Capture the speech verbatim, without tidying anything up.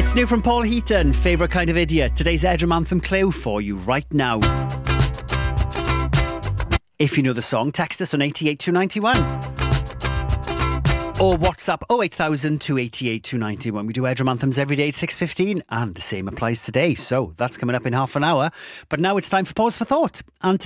It's new from Paul Heaton, Favourite Kind of Idiot. Today's Edrum Anthem clue for you right now. If you know the song, text us on eight eight two nine one. Or WhatsApp oh eight thousand, two eight eight, two nine one. We do Edrum Anthems every day at six fifteen, and the same applies today. So that's coming up in half an hour. But now it's time for Pause for Thought. And